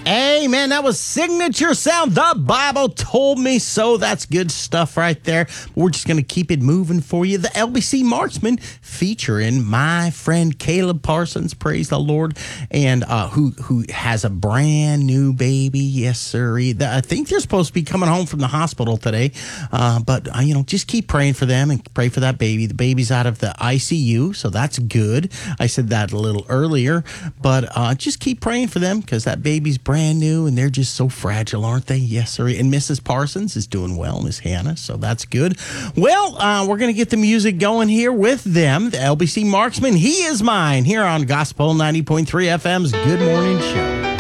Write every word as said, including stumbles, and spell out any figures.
Amen. That was Signature Sound. The Bible told me so. That's good stuff right there. We're just going to keep it moving for you. The L B C Marksman featuring my friend Caleb Parsons, praise the Lord, and uh, who who has a brand new baby. Yes, sir. I think they're supposed to be coming home from the hospital today, uh, but uh, you know, just keep praying for them and pray for that baby. The baby's out of the I C U, so that's good. I said that a little earlier, but uh, just keep praying for them because that baby's brand new and they're just so fragile, aren't they? Yes, sir. And Missus Parsons is doing well, Miss Hannah, so that's good. Well, uh, we're going to get the music going here with them, the L B C Marksman. He is mine here on Gospel ninety point three F M's Good Morning Show.